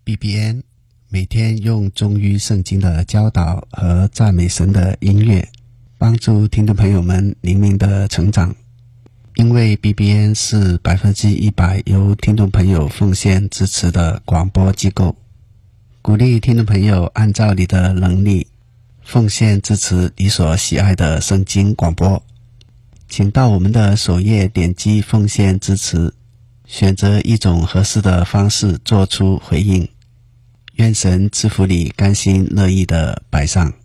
BBN 每天用忠于圣经的教导和赞美神的音乐，帮助听众朋友们灵命的成长。因为 BBN 是100%由听众朋友奉献支持的广播机构，鼓励听众朋友按照你的能力奉献支持你所喜爱的圣经广播。请到我们的首页点击奉献支持，选择一种合适的方式做出回应。愿神赐福你甘心乐意的摆上。